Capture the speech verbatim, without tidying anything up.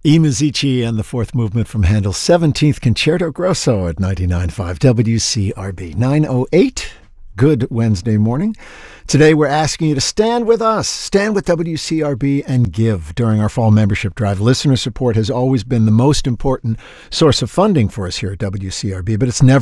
E. Musici and the fourth movement from Handel's seventeenth Concerto Grosso at ninety-nine point five W C R B. nine oh eight. Good Wednesday morning. Today we're asking you to stand with us, stand with W C R B and give during our fall membership drive. Listener support has always been the most important source of funding for us here at W C R B, but it's never